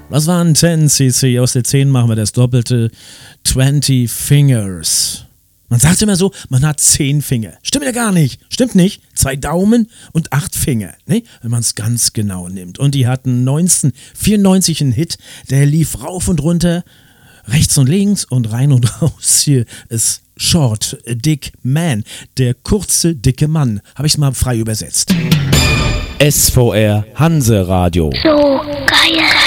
Das waren 10cc. Aus der 10 machen wir das Doppelte. 20 Fingers. Man sagt immer so, man hat 10 Finger. Stimmt ja gar nicht. Stimmt nicht. 2 Daumen und 8 Finger, ne? Wenn man es ganz genau nimmt. Und die hatten 1994 einen Hit, der lief rauf und runter, rechts und links und rein und raus. Hier ist Short Dick Man, der kurze, dicke Mann. Habe ich es mal frei übersetzt. SVR Hanse Radio. So geil.